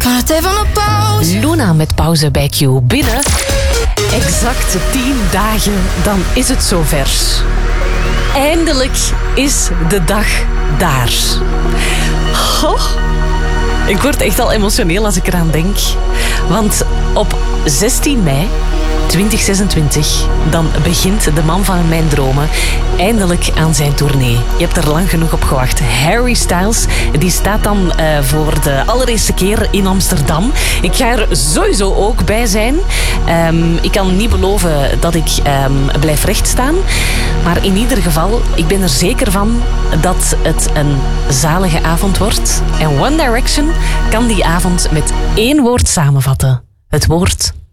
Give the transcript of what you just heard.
Maar van een pauze. Luna met pauze bij Q binnen. Exact 10 dagen, dan is het zover. Eindelijk is de dag daar. Oh, ik word echt al emotioneel als ik eraan denk. Want op 16 mei 2026, dan begint de man van mijn dromen eindelijk aan zijn tournee. Je hebt er lang genoeg op gewacht. Harry Styles, die staat dan voor de allereerste keer in Amsterdam. Ik ga er sowieso ook bij zijn. Ik kan niet beloven dat ik blijf rechtstaan. Maar in ieder geval, ik ben er zeker van dat het een zalige avond wordt. En One Direction kan die avond met 1 woord samenvatten. Het woord